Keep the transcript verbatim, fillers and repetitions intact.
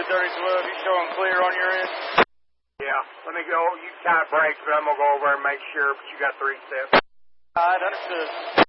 the dirty twelve. You showing clear on your end? Yeah. Let me go. You kind of break, but I'm going to go over and make sure, but you got three steps. All right, understood.